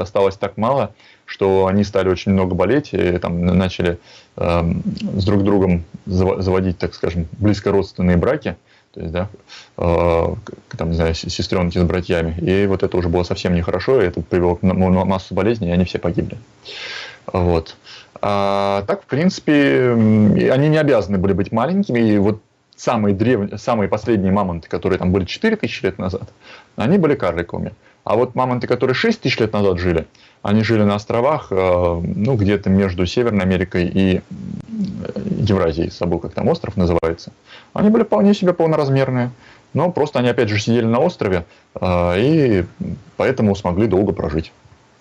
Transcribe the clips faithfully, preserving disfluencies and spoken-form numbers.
осталось так мало, что они стали очень много болеть и там начали э, с друг другом заводить, так скажем, близкородственные браки. То есть, да, э, там, не знаю, сестренки с братьями. И вот это уже было совсем нехорошо, и это привело к массу болезней, и они все погибли. Вот. А так, в принципе, они не обязаны были быть маленькими. И вот самые, древние, самые последние мамонты, которые там были четыре тысячи лет назад, они были карликовыми. А вот мамонты, которые шесть тысяч лет назад жили, они жили на островах, ну, где-то между Северной Америкой и Евразией, забыл, как там остров называется. Они были вполне себе полноразмерные, но просто они, опять же, сидели на острове, и поэтому смогли долго прожить.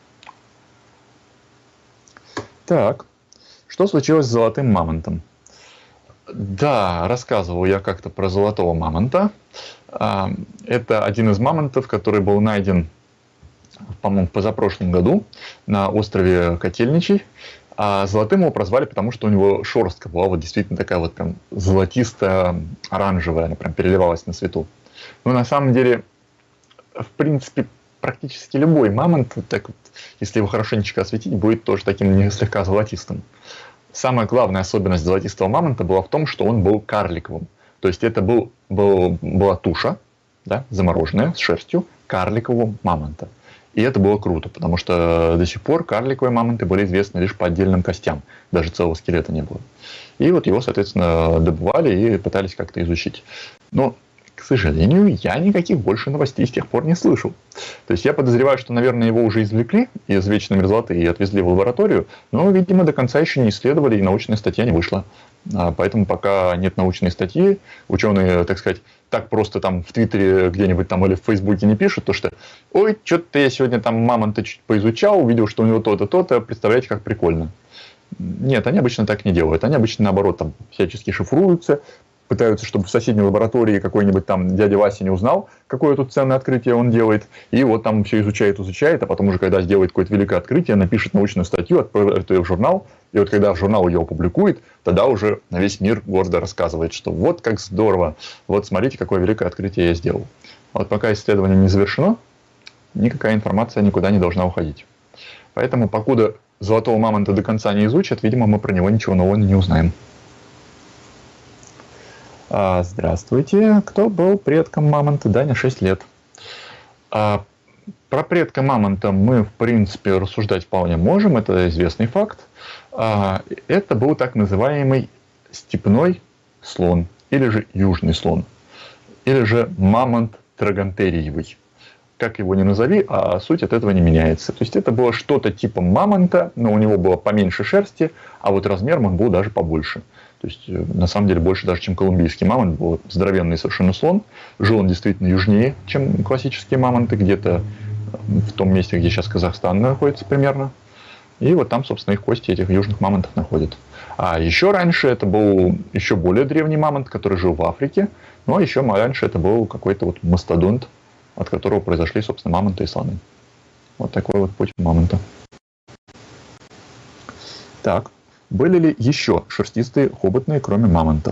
Так, что случилось с золотым мамонтом? Да, рассказывал я как-то про золотого мамонта. Это один из мамонтов, который был найден, по-моему, в позапрошлом году на острове Котельничий. А золотым его прозвали, потому что у него шерстка была вот действительно такая вот прям золотисто-оранжевая, она прям переливалась на свету. Но на самом деле, в принципе, практически любой мамонт, так вот, если его хорошенечко осветить, будет тоже таким слегка золотистым. Самая главная особенность золотистого мамонта была в том, что он был карликовым. То есть это был, был, была туша, да, замороженная, с шерстью карликового мамонта. И это было круто, потому что до сих пор карликовые мамонты были известны лишь по отдельным костям. Даже целого скелета не было. И вот его, соответственно, добывали и пытались как-то изучить. Но, к сожалению, я никаких больше новостей с тех пор не слышал. То есть я подозреваю, что, наверное, его уже извлекли из вечной мерзлоты и отвезли в лабораторию, но, видимо, до конца еще не исследовали, и научная статья не вышла. Поэтому пока нет научной статьи, ученые, так сказать, так просто там в Твиттере где-нибудь там или в Фейсбуке не пишут, то что «Ой, что-то я сегодня там мамонта чуть поизучал, увидел, что у него то-то, то-то, представляете, как прикольно». Нет, они обычно так не делают. Они обычно, наоборот, там всячески шифруются, пытаются, чтобы в соседней лаборатории какой-нибудь там дядя Вася не узнал, какое тут ценное открытие он делает, и вот там все изучает, изучает, а потом уже, когда сделает какое-то великое открытие, напишет научную статью, отправит ее в журнал, и вот когда в журнал ее опубликует, тогда уже на весь мир гордо рассказывает, что вот как здорово, вот смотрите, какое великое открытие я сделал. Вот пока исследование не завершено, никакая информация никуда не должна уходить. Поэтому, покуда золотого мамонта до конца не изучат, видимо, мы про него ничего нового не узнаем. Здравствуйте. Кто был предком мамонта? Даня, шесть лет. Про предка мамонта мы, в принципе, рассуждать вполне можем. Это известный факт. Это был так называемый степной слон, или же южный слон, или же мамонт драгонтериевый. Как его ни назови, а суть от этого не меняется. То есть это было что-то типа мамонта, но у него было поменьше шерсти, а вот размером он был даже побольше. То есть, на самом деле, больше даже, чем колумбийский мамонт, был здоровенный совершенно слон. Жил он действительно южнее, чем классические мамонты, где-то в том месте, где сейчас Казахстан находится примерно. И вот там, собственно, их кости этих южных мамонтов находят. А еще раньше это был еще более древний мамонт, который жил в Африке. Ну, а еще раньше это был какой-то вот мастодонт, от которого произошли, собственно, мамонты и слоны. Вот такой вот путь мамонта. Так. Были ли еще шерстистые хоботные, кроме мамонтов?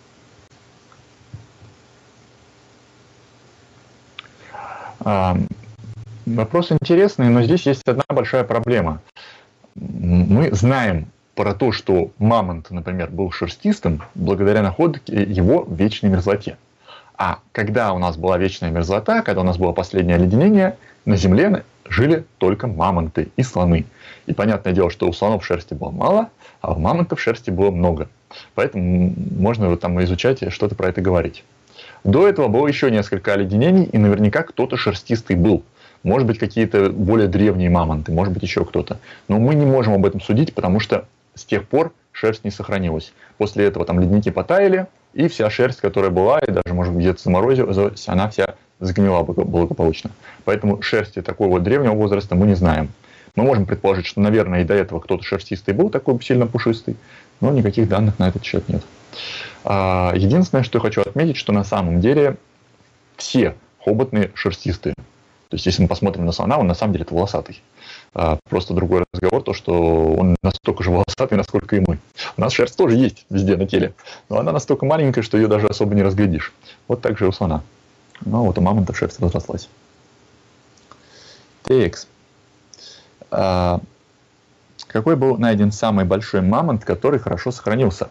А, вопрос интересный, но здесь есть одна большая проблема. Мы знаем про то, что мамонт, например, был шерстистым благодаря находке его в вечной мерзлоте. А когда у нас была вечная мерзлота, когда у нас было последнее оледенение, на Земле жили только мамонты и слоны. И понятное дело, что у слонов шерсти было мало, а у мамонтов шерсти было много. Поэтому можно там изучать, что-то про это говорить. До этого было еще несколько оледенений, и наверняка кто-то шерстистый был. Может быть, какие-то более древние мамонты, может быть, еще кто-то. Но мы не можем об этом судить, потому что с тех пор шерсть не сохранилась. После этого там ледники потаяли, и вся шерсть, которая была, и даже, может быть, где-то заморозилась, она вся сгнила благополучно. Поэтому шерсти такого вот древнего возраста мы не знаем. Мы можем предположить, что, наверное, и до этого кто-то шерстистый был, такой сильно пушистый, но никаких данных на этот счет нет. Единственное, что я хочу отметить, что на самом деле все хоботные шерстистые. То есть, если мы посмотрим на слона, он на самом деле это волосатый. Просто другой разговор, то, что он настолько же волосатый, насколько и мы. У нас шерсть тоже есть везде на теле, но она настолько маленькая, что ее даже особо не разглядишь. Вот так же и у слона. Ну, вот у мамонта шерсть разрослась. Текс. А, какой был найден самый большой мамонт, который хорошо сохранился?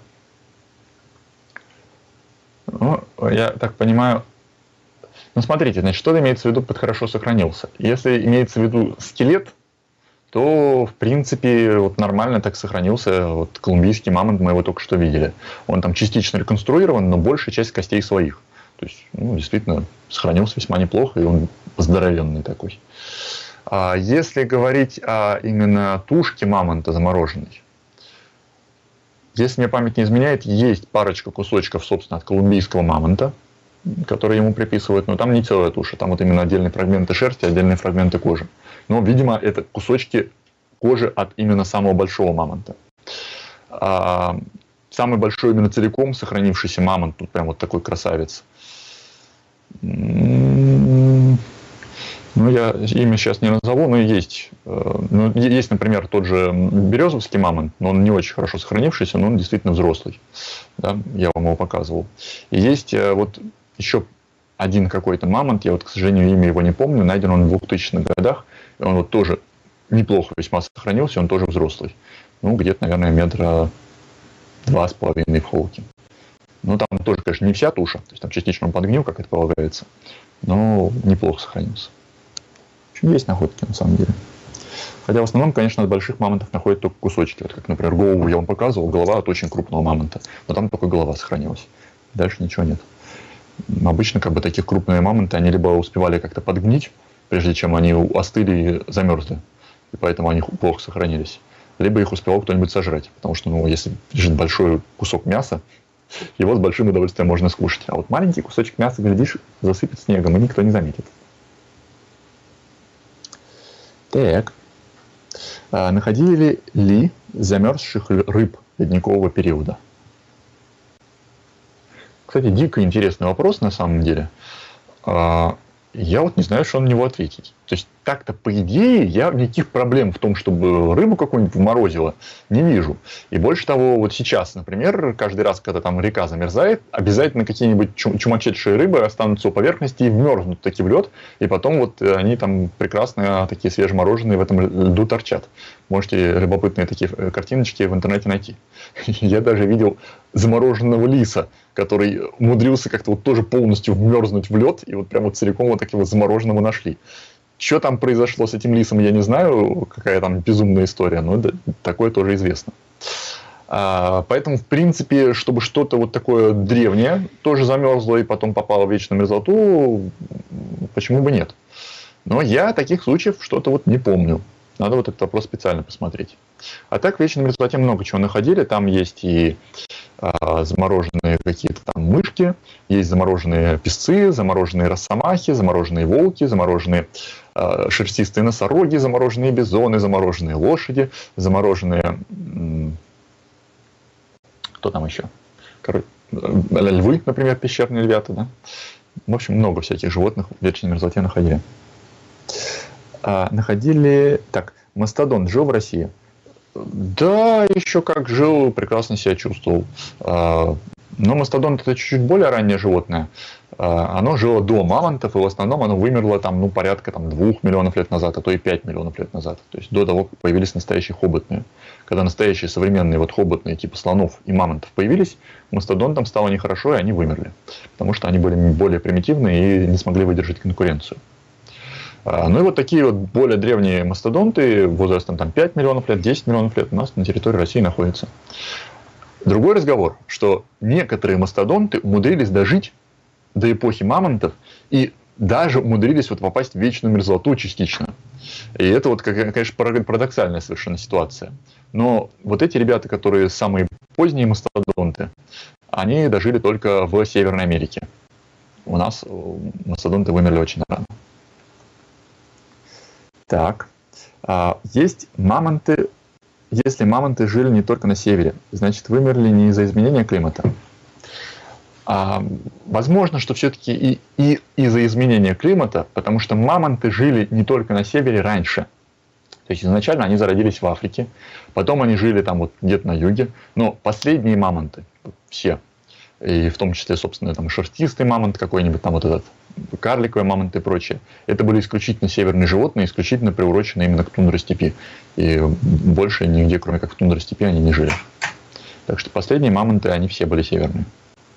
Ну, я так понимаю... Ну, смотрите, значит, что имеется в виду под хорошо сохранился? Если имеется в виду скелет, то, в принципе, вот нормально так сохранился. Вот колумбийский мамонт, мы его только что видели. Он там частично реконструирован, но большая часть костей своих. То есть, ну, действительно, сохранился весьма неплохо, и он здоровенный такой. А если говорить о именно тушке мамонта замороженной, если мне память не изменяет, есть парочка кусочков, собственно, от колумбийского мамонта, которые ему приписывают, но там не целая туша, там вот именно отдельные фрагменты шерсти, отдельные фрагменты кожи. Но, видимо, это кусочки кожи от именно самого большого мамонта. А самый большой именно целиком сохранившийся мамонт, тут прям вот такой красавец. Ну, я имя сейчас не назову, но есть. Ну, есть, например, тот же березовский мамонт, но он не очень хорошо сохранившийся, но он действительно взрослый. Да, я вам его показывал. И есть вот еще один какой-то мамонт, я вот, к сожалению, имя его не помню, найден он в двухтысячных годах, и он вот тоже неплохо весьма сохранился, он тоже взрослый. Ну, где-то, наверное, метра два с половиной в холке. Ну, там тоже, конечно, не вся туша, то есть там частично он подгнил, как это полагается, но неплохо сохранился. В общем, есть находки, на самом деле. Хотя в основном, конечно, от больших мамонтов находят только кусочки. Вот как, например, голову я вам показывал, голова от очень крупного мамонта, но там только голова сохранилась. Дальше ничего нет. Обычно, как бы, такие крупные мамонты, они либо успевали как-то подгнить, прежде чем они остыли и замерзли, и поэтому они плохо сохранились. Либо их успевал кто-нибудь сожрать, потому что, ну, если лежит большой кусок мяса, его с большим удовольствием можно скушать. А вот маленький кусочек мяса, глядишь, засыпет снегом, и никто не заметит. Так. А находили ли замерзших рыб ледникового периода? Кстати, дико интересный вопрос на самом деле. Я вот не знаю, что на него ответить. То есть, так-то, по идее, я никаких проблем в том, чтобы рыбу какую-нибудь вморозило, не вижу. И больше того, вот сейчас, например, каждый раз, когда там река замерзает, обязательно какие-нибудь чумачечные рыбы останутся у поверхности и вмерзнут таки в лед, и потом вот они там прекрасно, такие свежемороженые, в этом льду торчат. Можете любопытные такие картиночки в интернете найти. Я даже видел замороженного лиса, который умудрился как-то вот тоже полностью вмерзнуть в лед, и вот прям вот целиком вот такого замороженного нашли. Что там произошло с этим лисом, я не знаю, какая там безумная история, но такое тоже известно. А, поэтому, в принципе, чтобы что-то вот такое древнее тоже замерзло и потом попало в вечную мерзлоту, почему бы нет? Но я таких случаев что-то вот не помню. Надо вот этот вопрос специально посмотреть. А так в вечной мерзлоте много чего находили. Там есть и а, замороженные какие-то там мышки, есть замороженные песцы, замороженные росомахи, замороженные волки, замороженные а, шерстистые носороги, замороженные бизоны, замороженные лошади, замороженные... Кто там еще? Короче, львы, например, пещерные львята. Да? В общем, много всяких животных в вечной мерзлоте находили. А, находили... Так, мастодон жил в России? Да, еще как жил, прекрасно себя чувствовал. А, но мастодон это чуть-чуть более раннее животное. А, оно жило до мамонтов, и в основном оно вымерло там, ну, порядка там, двух миллионов лет назад, а то и пять миллионов лет назад. То есть до того, как появились настоящие хоботные. Когда настоящие современные вот хоботные типа слонов и мамонтов появились, мастодонтам стало нехорошо, и они вымерли. Потому что они были более примитивные и не смогли выдержать конкуренцию. Ну и вот такие вот более древние мастодонты возрастом там, пять миллионов лет, десять миллионов лет у нас на территории России находятся. Другой разговор, что некоторые мастодонты умудрились дожить до эпохи мамонтов и даже умудрились вот попасть в вечную мерзлоту частично. И это вот, конечно, парадоксальная совершенно ситуация. Но вот эти ребята, которые самые поздние мастодонты, они дожили только в Северной Америке. У нас мастодонты вымерли очень рано. Так, есть мамонты, если мамонты жили не только на севере, значит, вымерли не из-за изменения климата. А, возможно, что все-таки и, и из-за изменения климата, потому что мамонты жили не только на севере раньше. То есть изначально они зародились в Африке, потом они жили там вот где-то на юге, но последние мамонты, все, и в том числе, собственно, там шерстистый мамонт какой-нибудь, там вот этот карликовый мамонт и прочее. Это были исключительно северные животные, исключительно приурочены именно к тундростепи. И больше нигде, кроме как в тундростепи, они не жили. Так что последние мамонты, они все были северные.